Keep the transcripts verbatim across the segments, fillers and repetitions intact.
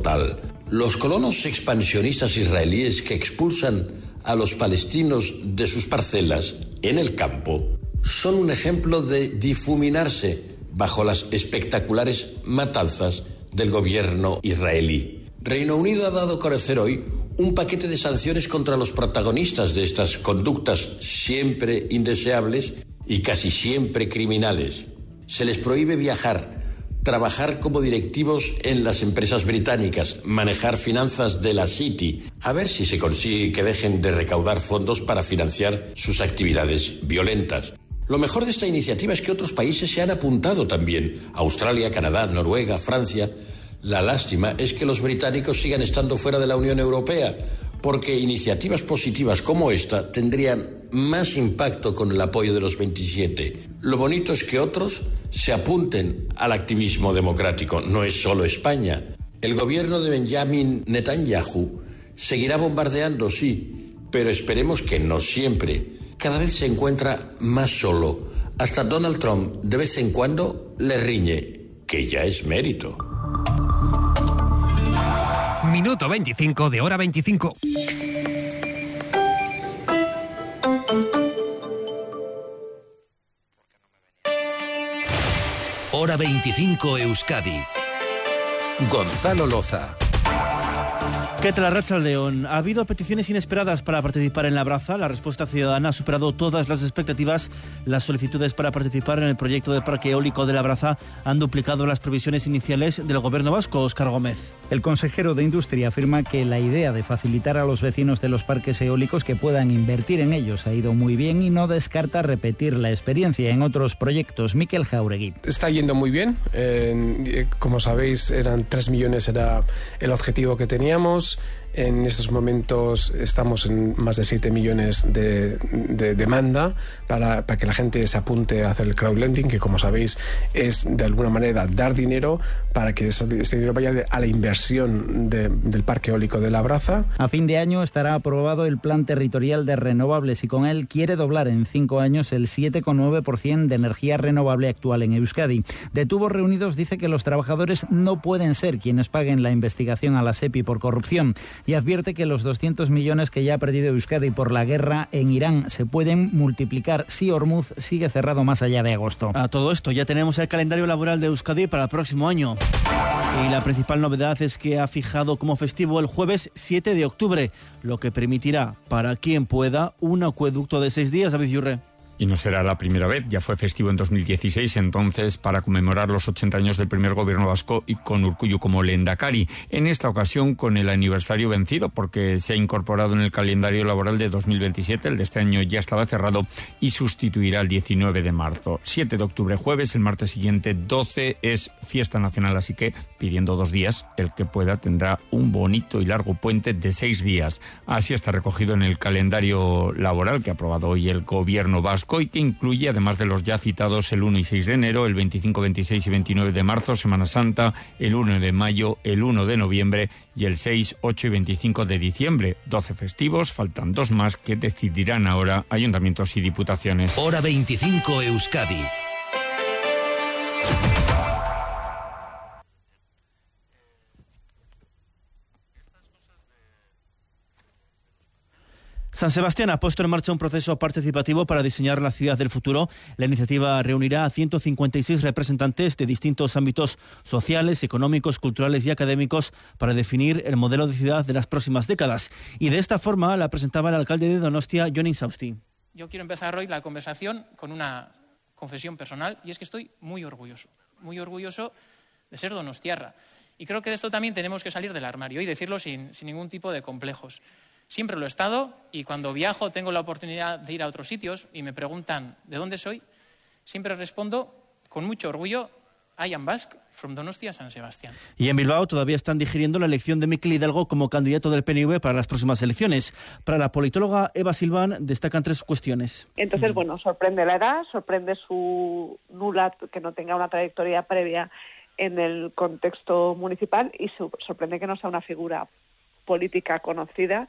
total. Los colonos expansionistas israelíes que expulsan a los palestinos de sus parcelas en el campo son un ejemplo de difuminarse bajo las espectaculares matanzas del gobierno israelí. Reino Unido ha dado a conocer hoy un paquete de sanciones contra los protagonistas de estas conductas siempre indeseables y casi siempre criminales. Se les prohíbe viajar, trabajar como directivos en las empresas británicas, manejar finanzas de la City, a ver si se consigue que dejen de recaudar fondos para financiar sus actividades violentas. Lo mejor de esta iniciativa es que otros países se han apuntado también, Australia, Canadá, Noruega, Francia. La lástima es que los británicos sigan estando fuera de la Unión Europea, porque iniciativas positivas como esta tendrían más impacto con el apoyo de los veintisiete. Lo bonito es que otros se apunten al activismo democrático. No es solo España. El gobierno de Benjamin Netanyahu seguirá bombardeando, sí, pero esperemos que no siempre. Cada vez se encuentra más solo. Hasta Donald Trump de vez en cuando le riñe, que ya es mérito. Minuto veinticinco de hora veinticinco. Hora veinticinco Euskadi. Gonzalo Loza. ¿Qué tal, Arratsaldeon? Ha habido peticiones inesperadas para participar en la Braza. La respuesta ciudadana ha superado todas las expectativas. Las solicitudes para participar en el proyecto de parque eólico de la Braza han duplicado las previsiones iniciales del gobierno vasco. Óscar Gómez. El consejero de Industria afirma que la idea de facilitar a los vecinos de los parques eólicos que puedan invertir en ellos ha ido muy bien y no descarta repetir la experiencia en otros proyectos. Miquel Jauregui. Está yendo muy bien. Eh, como sabéis, eran tres millones era el objetivo que teníamos. En estos momentos estamos en más de siete millones de, de demanda para, para que la gente se apunte a hacer el crowdlending, que como sabéis es de alguna manera dar dinero para que este dinero vaya a la inversión de, del parque eólico de la Braza. A fin de año estará aprobado el Plan Territorial de Renovables y con él quiere doblar en cinco años el siete coma nueve por ciento de energía renovable actual en Euskadi. De Tubos Reunidos dice que los trabajadores no pueden ser quienes paguen la investigación a la SEPI por corrupción y advierte que los doscientos millones que ya ha perdido Euskadi por la guerra en Irán se pueden multiplicar si Hormuz sigue cerrado más allá de agosto. A todo esto ya tenemos el calendario laboral de Euskadi para el próximo año. Y la principal novedad es que ha fijado como festivo el jueves siete de octubre, lo que permitirá, para quien pueda, un acueducto de seis días. David Yurre. Y no será la primera vez, ya fue festivo en dos mil dieciséis, entonces para conmemorar los ochenta años del primer gobierno vasco y con Urkullu como lehendakari. En esta ocasión con el aniversario vencido, porque se ha incorporado en el calendario laboral de dos mil veintisiete, el de este año ya estaba cerrado y sustituirá el diecinueve de marzo. siete de octubre jueves, el martes siguiente doce es fiesta nacional, así que pidiendo dos días, el que pueda tendrá un bonito y largo puente de seis días. Así está recogido en el calendario laboral que ha aprobado hoy el gobierno vasco, y que incluye, además de los ya citados, el uno y seis de enero, el veinticinco, veintiséis y veintinueve de marzo, Semana Santa, el uno de mayo, el uno de noviembre y el seis, ocho y veinticinco de diciembre. doce festivos, faltan dos más que decidirán ahora ayuntamientos y diputaciones. Hora veinticinco Euskadi. San Sebastián ha puesto en marcha un proceso participativo para diseñar la ciudad del futuro. La iniciativa reunirá a ciento cincuenta y seis representantes de distintos ámbitos sociales, económicos, culturales y académicos para definir el modelo de ciudad de las próximas décadas. Y de esta forma la presentaba el alcalde de Donostia, Jon Insausti. Yo quiero empezar hoy la conversación con una confesión personal, y es que estoy muy orgulloso, muy orgulloso de ser donostiarra. Y creo que de esto también tenemos que salir del armario y decirlo sin, sin ningún tipo de complejos. Siempre lo he estado, y cuando viajo tengo la oportunidad de ir a otros sitios y me preguntan ¿de dónde soy? Siempre respondo con mucho orgullo: I am Basque, from Donostia, San Sebastián. Y en Bilbao todavía están digiriendo la elección de Mikel Hidalgo como candidato del P N V para las próximas elecciones. Para la politóloga Eva Silván destacan tres cuestiones. Entonces, bueno, sorprende la edad, sorprende su nula, que no tenga una trayectoria previa en el contexto municipal, y sorprende que no sea una figura política conocida,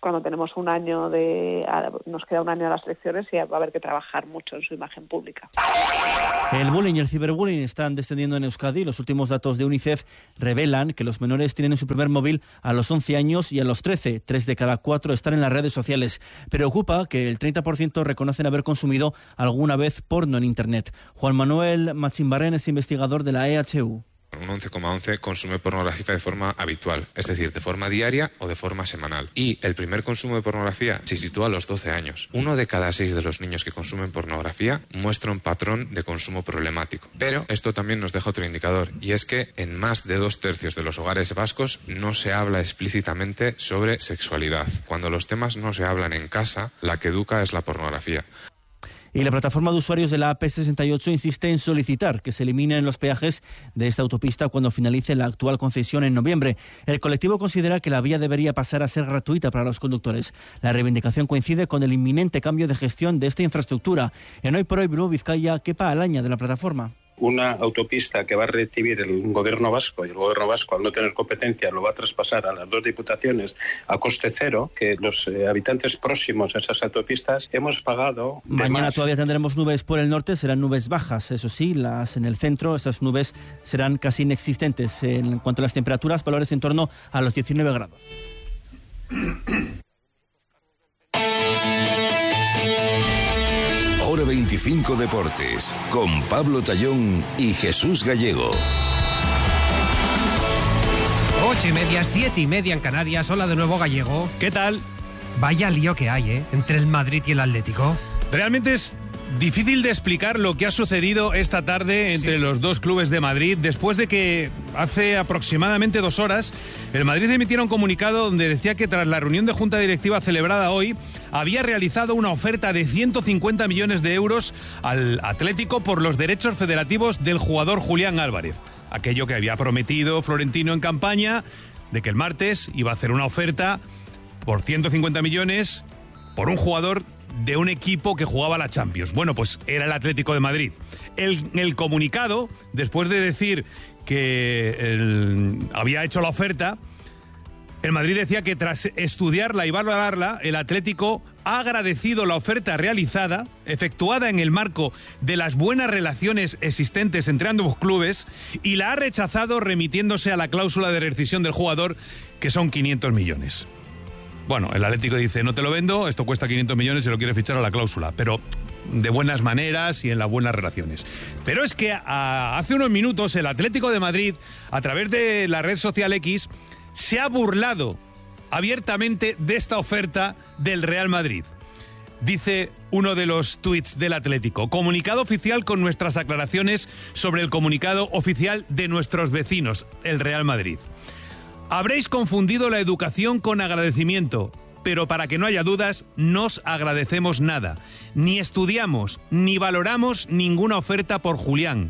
cuando tenemos un año de, nos queda un año a las elecciones y va a haber que trabajar mucho en su imagen pública. El bullying y el ciberbullying están descendiendo en Euskadi. Los últimos datos de UNICEF revelan que los menores tienen su primer móvil a los once años y a los trece. Tres de cada cuatro están en las redes sociales. Preocupa que el treinta por ciento reconocen haber consumido alguna vez porno en Internet. Juan Manuel Machimbarén es investigador de la E H U. Un once coma once consume pornografía de forma habitual, es decir, de forma diaria o de forma semanal. Y el primer consumo de pornografía se sitúa a los doce años. Uno de cada seis de los niños que consumen pornografía muestra un patrón de consumo problemático. Pero esto también nos deja otro indicador, y es que en más de dos tercios de los hogares vascos no se habla explícitamente sobre sexualidad. Cuando los temas no se hablan en casa, la que educa es la pornografía. Y la plataforma de usuarios de la A P sesenta y ocho insiste en solicitar que se eliminen los peajes de esta autopista cuando finalice la actual concesión en noviembre. El colectivo considera que la vía debería pasar a ser gratuita para los conductores. La reivindicación coincide con el inminente cambio de gestión de esta infraestructura. En Hoy por Hoy, Bilbao Vizcaya, Kepa Alaña, de la plataforma. Una autopista que va a recibir el gobierno vasco, y el gobierno vasco, al no tener competencia, lo va a traspasar a las dos diputaciones a coste cero, que los eh, habitantes próximos a esas autopistas hemos pagado. Mañana todavía tendremos nubes por el norte, serán nubes bajas, eso sí, las en el centro, esas nubes serán casi inexistentes. En cuanto a las temperaturas, valores en torno a los diecinueve grados. Hora veinticinco Deportes, con Pablo Tallón y Jesús Gallego. Ocho y media, siete y media en Canarias. Hola de nuevo, Gallego. ¿Qué tal? Vaya lío que hay, ¿eh? Entre el Madrid y el Atlético. Realmente es difícil de explicar lo que ha sucedido esta tarde entre sí. los dos clubes de Madrid, después de que hace aproximadamente dos horas el Madrid emitiera un comunicado donde decía que tras la reunión de junta directiva celebrada hoy había realizado una oferta de ciento cincuenta millones de euros al Atlético por los derechos federativos del jugador Julián Álvarez. Aquello que había prometido Florentino en campaña, de que el martes iba a hacer una oferta por ciento cincuenta millones por un jugador de un equipo que jugaba la Champions. Bueno, pues era el Atlético de Madrid. El, el comunicado, después de decir que el, había hecho la oferta, el Madrid decía que tras estudiarla y valorarla, el Atlético ha agradecido la oferta realizada, efectuada en el marco de las buenas relaciones existentes entre ambos clubes, y la ha rechazado remitiéndose a la cláusula de rescisión del jugador, que son quinientos millones. Bueno, el Atlético dice, no te lo vendo, esto cuesta quinientos millones y lo quiere fichar a la cláusula, pero de buenas maneras y en las buenas relaciones. Pero es que a, hace unos minutos el Atlético de Madrid, a través de la red social X, se ha burlado abiertamente de esta oferta del Real Madrid. Dice uno de los tuits del Atlético: comunicado oficial con nuestras aclaraciones sobre el comunicado oficial de nuestros vecinos, el Real Madrid. Habréis confundido la educación con agradecimiento, pero para que no haya dudas, no os agradecemos nada. Ni estudiamos, ni valoramos ninguna oferta por Julián.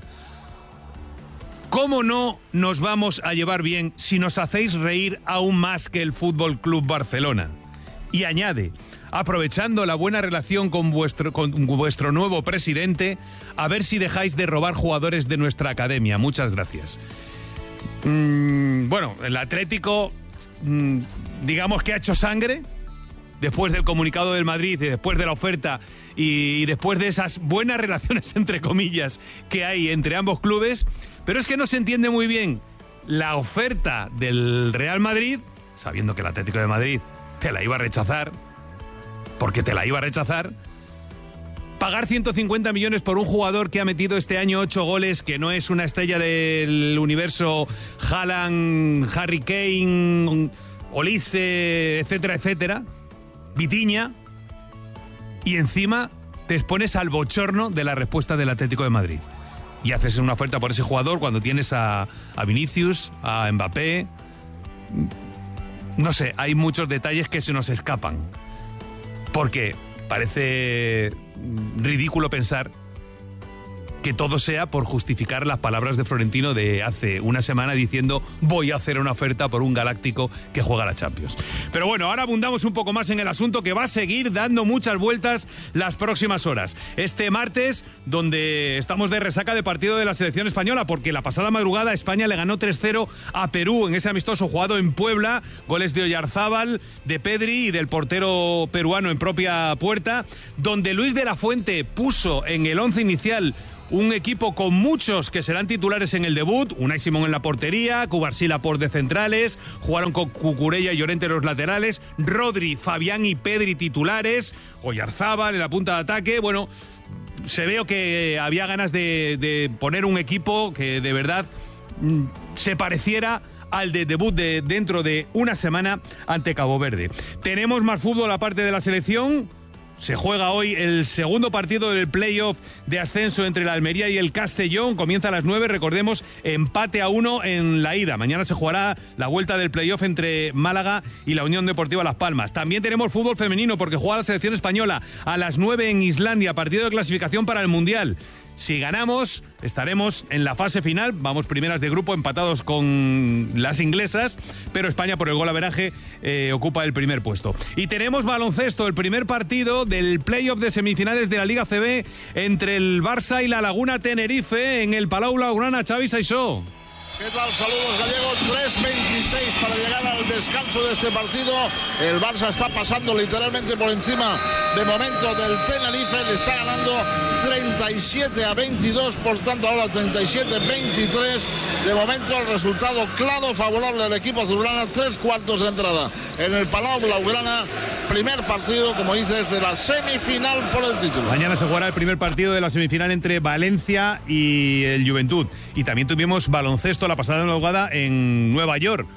¿Cómo no nos vamos a llevar bien si nos hacéis reír aún más que el Fútbol Club Barcelona? Y añade, aprovechando la buena relación con vuestro, con vuestro nuevo presidente, a ver si dejáis de robar jugadores de nuestra academia. Muchas gracias. Mm, bueno, el Atlético, mm, digamos que ha hecho sangre después del comunicado del Madrid y después de la oferta y, y después de esas buenas relaciones, entre comillas, que hay entre ambos clubes, pero es que no se entiende muy bien la oferta del Real Madrid, sabiendo que el Atlético de Madrid te la iba a rechazar, porque te la iba a rechazar. Pagar ciento cincuenta millones por un jugador que ha metido este año ocho goles, que no es una estrella del universo Haaland, Harry Kane, Olise, etcétera, etcétera, Vitinha, y encima te expones al bochorno de la respuesta del Atlético de Madrid. Y haces una oferta por ese jugador cuando tienes a, a Vinicius, a Mbappé. No sé, hay muchos detalles que se nos escapan. Porque parece ridículo pensar que todo sea por justificar las palabras de Florentino de hace una semana diciendo voy a hacer una oferta por un galáctico que juega la Champions. Pero bueno, ahora abundamos un poco más en el asunto que va a seguir dando muchas vueltas las próximas horas. Este martes, donde estamos de resaca de partido de la selección española, porque la pasada madrugada España le ganó tres cero a Perú en ese amistoso jugado en Puebla, goles de Oyarzábal, de Pedri y del portero peruano en propia puerta, donde Luis de la Fuente puso en el once inicial un equipo con muchos que serán titulares en el debut. Unai Simón en la portería, Cubarsí por de centrales, jugaron con Cucurella y Llorente en los laterales, Rodri, Fabián y Pedri titulares, Oyarzábal en la punta de ataque. Bueno, se veo que había ganas de, de poner un equipo que de verdad mm, se pareciera al de debut de dentro de una semana ante Cabo Verde. Tenemos más fútbol aparte de la selección. Se juega hoy el segundo partido del playoff de ascenso entre la Almería y el Castellón. Comienza a las nueve, recordemos, empate a uno en la ida. Mañana se jugará la vuelta del playoff entre Málaga y la Unión Deportiva Las Palmas. También tenemos fútbol femenino porque juega la selección española a las nueve en Islandia, partido de clasificación para el Mundial. Si ganamos, estaremos en la fase final. Vamos primeras de grupo, empatados con las inglesas, pero España, por el golaveraje, eh, ocupa el primer puesto. Y tenemos baloncesto, el primer partido del playoff de semifinales de la Liga C B entre el Barça y la Laguna Tenerife en el Palau Blaugrana. Xavi Saissó. ¿Qué tal? Saludos, Gallego. tres veintiséis para llegar al descanso de este partido. El Barça está pasando literalmente por encima de momento del Tenerife. Le está ganando treinta y siete a veintidós, por tanto ahora treinta y siete veintitrés. De momento el resultado claro, favorable al equipo azulgrana. Tres cuartos de entrada en el Palau Blaugrana. Primer partido, como dices, de la semifinal por el título. Mañana se jugará el primer partido de la semifinal entre Valencia y el Juventud. Y también tuvimos baloncesto la pasada madrugada en Nueva York.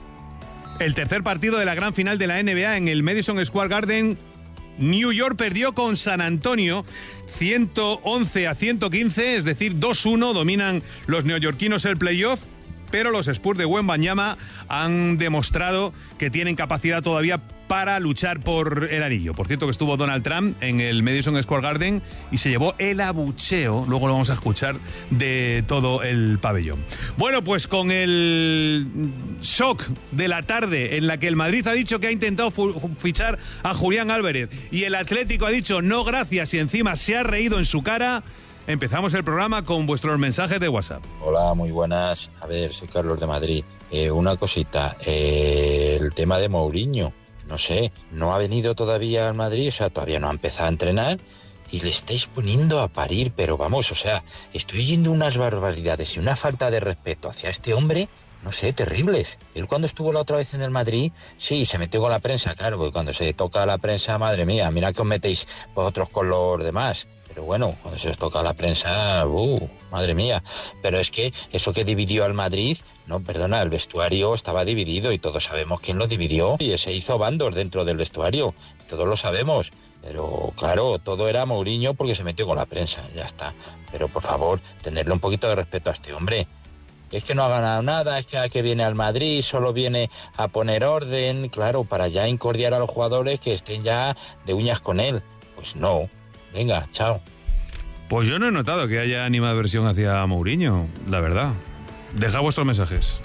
El tercer partido de la gran final de la N B A en el Madison Square Garden. New York perdió con San Antonio ciento once a ciento quince, es decir, dos uno. Dominan los neoyorquinos el playoff, pero los Spurs de Wembanyama han demostrado que tienen capacidad todavía para luchar por el anillo. Por cierto, que estuvo Donald Trump en el Madison Square Garden y se llevó el abucheo, luego lo vamos a escuchar, de todo el pabellón. Bueno, pues con el shock de la tarde en la que el Madrid ha dicho que ha intentado fichar a Julián Álvarez y el Atlético ha dicho no gracias y encima se ha reído en su cara, empezamos el programa con vuestros mensajes de WhatsApp. Hola, muy buenas. A ver, soy Carlos de Madrid. Eh, una cosita, eh, el tema de Mourinho. No sé, no ha venido todavía al Madrid, o sea, todavía no ha empezado a entrenar y le estáis poniendo a parir, pero vamos, o sea, estoy oyendo unas barbaridades y una falta de respeto hacia este hombre, no sé, terribles. Él cuando estuvo la otra vez en el Madrid, sí, se metió con la prensa, claro, porque cuando se toca la prensa, madre mía, mira que os metéis vosotros con los demás. Pero bueno, cuando se os toca la prensa, uh, madre mía. Pero es que eso que dividió al Madrid, no, perdona, el vestuario estaba dividido y todos sabemos quién lo dividió y se hizo bandos dentro del vestuario, todos lo sabemos. Pero claro, todo era Mourinho porque se metió con la prensa, ya está. Pero por favor, tenerle un poquito de respeto a este hombre. Es que no ha ganado nada, es que a que viene al Madrid, solo viene a poner orden, claro, para ya incordiar a los jugadores que estén ya de uñas con él. Pues no. Venga, chao. Pues yo no he notado que haya animadversión hacia Mourinho, la verdad. Deja vuestros mensajes.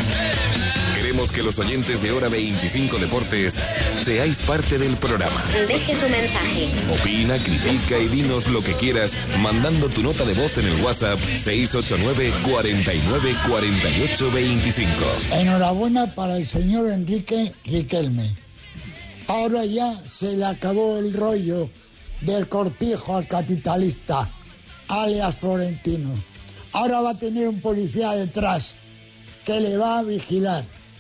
Queremos que los oyentes de Hora veinticinco Deportes seáis parte del programa. Deje tu mensaje. Opina, critica y dinos lo que quieras mandando tu nota de voz en el WhatsApp seis ocho nueve, cuarenta y nueve, cuarenta y ocho, veinticinco. Enhorabuena para el señor Enrique Riquelme. Ahora ya se le acabó el rollo del cortijo al capitalista, alias Florentino. Ahora va a tener un policía detrás que le va a vigilar.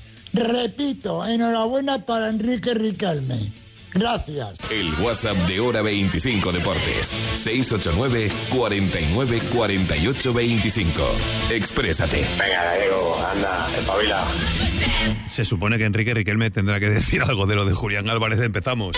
Repito, enhorabuena para Enrique Riquelme. Gracias. El WhatsApp de Hora veinticinco Deportes, seis ocho nueve, cuarenta y nueve, cuarenta y ocho, veinticinco. Exprésate. Venga, Gallego, anda, espabila. Se supone que Enrique Riquelme tendrá que decir algo de lo de Julián Álvarez. Empezamos.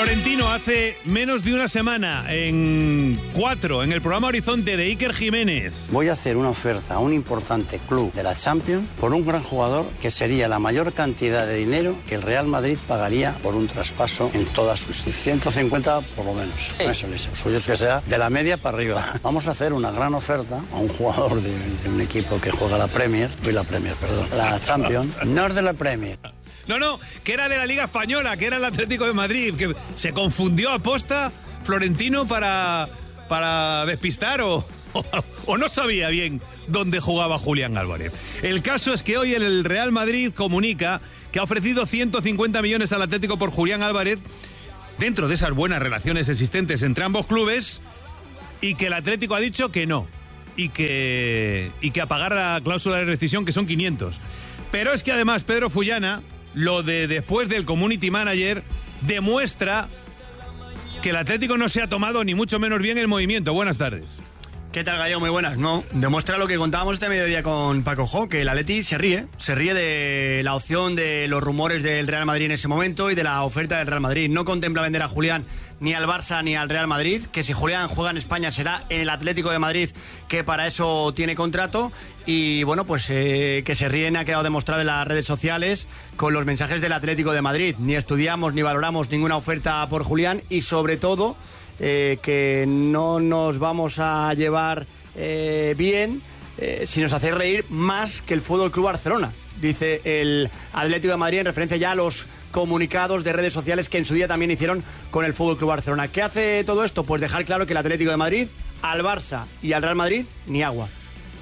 Florentino hace menos de una semana, en cuatro, en el programa Horizonte de Iker Jiménez. Voy a hacer una oferta a un importante club de la Champions por un gran jugador que sería la mayor cantidad de dinero que el Real Madrid pagaría por un traspaso en todas sus ciento cincuenta por lo menos. Hey. Eso es, suyo es que sea de la media para arriba. Vamos a hacer una gran oferta a un jugador de, de un equipo que juega la Premier, y la Premier, perdón, la Champions, no es de la Premier. No, no, que era de la Liga Española, que era el Atlético de Madrid, que se confundió a posta Florentino para, para despistar o, o, o no sabía bien dónde jugaba Julián Álvarez. El caso es que hoy el Real Madrid comunica que ha ofrecido ciento cincuenta millones al Atlético por Julián Álvarez dentro de esas buenas relaciones existentes entre ambos clubes y que el Atlético ha dicho que no y que, y que a pagar la cláusula de rescisión, que son quinientos. Pero es que además Pedro Fullana, lo de después del community manager, demuestra que el Atlético no se ha tomado ni mucho menos bien el movimiento. Buenas tardes. ¿Qué tal, Gallego? Muy buenas. No, demuestra lo que contábamos este mediodía con Paco Jo, que el Atleti se ríe, se ríe de la opción de los rumores del Real Madrid en ese momento y de la oferta del Real Madrid. No contempla vender a Julián ni al Barça ni al Real Madrid, que si Julián juega en España será en el Atlético de Madrid, que para eso tiene contrato. Y bueno, pues eh, que se ríen ha quedado demostrado en las redes sociales con los mensajes del Atlético de Madrid. Ni estudiamos ni valoramos ninguna oferta por Julián y sobre todo eh, que no nos vamos a llevar eh, bien eh, si nos hace reír más que el Fútbol Club Barcelona, dice el Atlético de Madrid en referencia ya a los comunicados de redes sociales que en su día también hicieron con el Fútbol Club Barcelona. ¿Qué hace todo esto? Pues dejar claro que el Atlético de Madrid, al Barça y al Real Madrid, ni agua.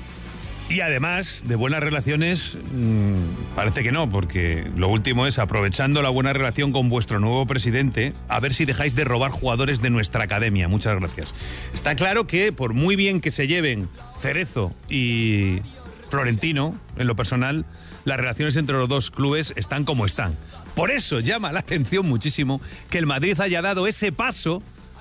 Y además, de buenas relaciones, mmm, parece que no, porque lo último es, aprovechando la buena relación con vuestro nuevo presidente, a ver si dejáis de robar jugadores de nuestra academia. Muchas gracias. Está claro que, por muy bien que se lleven Cerezo y Florentino, en lo personal, las relaciones entre los dos clubes están como están. Por eso llama la atención muchísimo que el Madrid haya dado ese paso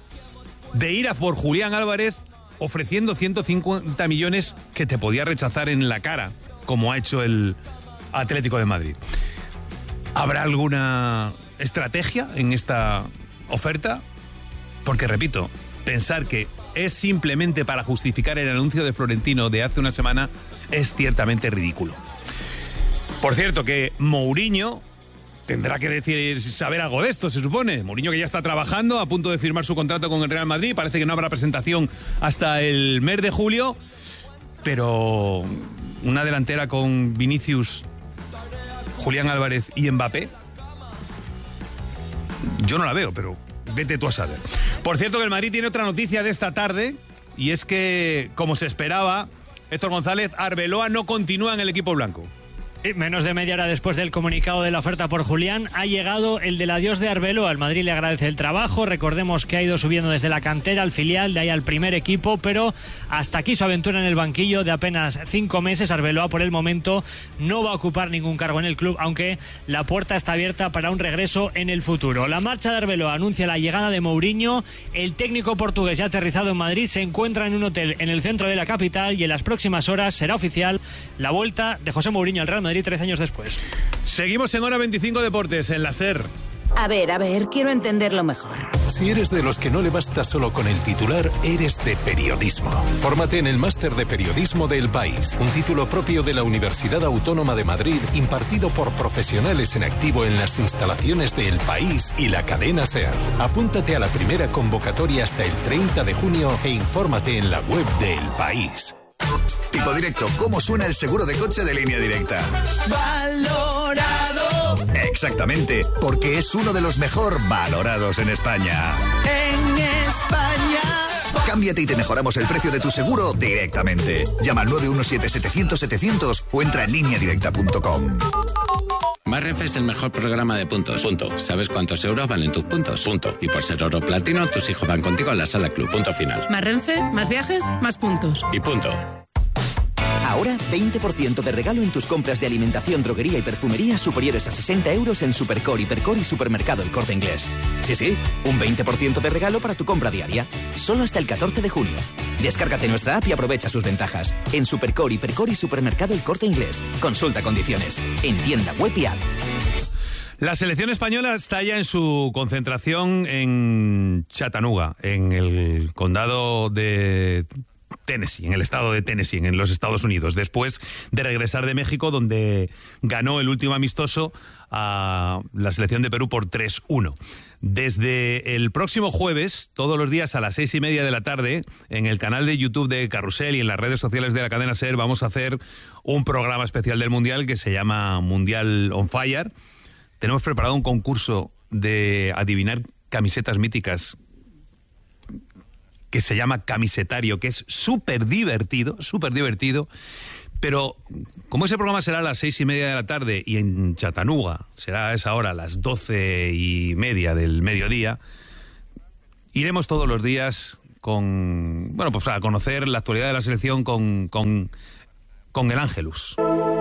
de ir a por Julián Álvarez ofreciendo ciento cincuenta millones que te podía rechazar en la cara, como ha hecho el Atlético de Madrid. ¿Habrá alguna estrategia en esta oferta? Porque, repito, pensar que es simplemente para justificar el anuncio de Florentino de hace una semana es ciertamente ridículo. Por cierto, que Mourinho tendrá que decir, saber algo de esto, se supone. Mourinho, que ya está trabajando, a punto de firmar su contrato con el Real Madrid. Parece que no habrá presentación hasta el mes de julio. Pero una delantera con Vinicius, Julián Álvarez y Mbappé, yo no la veo, pero vete tú a saber. Por cierto, que el Madrid tiene otra noticia de esta tarde, y es que, como se esperaba, Héctor González, Arbeloa no continúa en el equipo blanco. Menos de media hora después del comunicado de la oferta por Julián, ha llegado el del adiós de Arbeloa. El Madrid le agradece el trabajo. Recordemos que ha ido subiendo desde la cantera al filial, de ahí al primer equipo, pero hasta aquí su aventura en el banquillo de apenas cinco meses. Arbeloa, por el momento, no va a ocupar ningún cargo en el club, aunque la puerta está abierta para un regreso en el futuro. La marcha de Arbeloa anuncia la llegada de Mourinho. El técnico portugués, ya aterrizado en Madrid, se encuentra en un hotel en el centro de la capital y en las próximas horas será oficial la vuelta de José Mourinho al Real Madrid trece años después. Seguimos en Hora veinticinco Deportes, en la SER. A ver, a ver, quiero entenderlo mejor. Si eres de los que no le basta solo con el titular, eres de periodismo. Fórmate en el Máster de Periodismo de El País, un título propio de la Universidad Autónoma de Madrid, impartido por profesionales en activo en las instalaciones de El País y la cadena SER. Apúntate a la primera convocatoria hasta el treinta de junio e infórmate en la web de El País. Tipo Directo, ¿cómo suena el seguro de coche de Línea Directa? Valorado. Exactamente, porque es uno de los mejor valorados en España. En España. Cámbiate y te mejoramos el precio de tu seguro directamente. Llama al nueve uno siete setecientos setecientos o entra en línea directa punto com. Más Renfe es el mejor programa de puntos. Punto. ¿Sabes cuántos euros valen tus puntos? Punto. Y por ser oro platino, tus hijos van contigo a la sala club. Punto final. Más Renfe, más viajes, más puntos. Y punto. Ahora, veinte por ciento de regalo en tus compras de alimentación, droguería y perfumería superiores a sesenta euros en Supercore, Hipercore y Supermercado El Corte Inglés. Sí, sí, un veinte por ciento de regalo para tu compra diaria. Solo hasta el catorce de junio. Descárgate nuestra app y aprovecha sus ventajas. En Supercore, Hipercore y Supermercado El Corte Inglés. Consulta condiciones. En tienda web y app. La selección española está ya en su concentración en Chattanooga, en el condado de Tennessee, en el estado de Tennessee, en los Estados Unidos, después de regresar de México, donde ganó el último amistoso a la selección de Perú por tres uno. Desde el próximo jueves, todos los días a las seis y media de la tarde, en el canal de YouTube de Carrusel y en las redes sociales de la cadena SER, vamos a hacer un programa especial del Mundial que se llama Mundial on Fire. Tenemos preparado un concurso de adivinar camisetas míticas que se llama Camisetario, que es súper divertido, súper divertido. Pero como ese programa será a las seis y media de la tarde y en Chattanooga será a esa hora, a las doce y media del mediodía, iremos todos los días con, bueno, pues a conocer la actualidad de la selección con, con, con el Ángelus.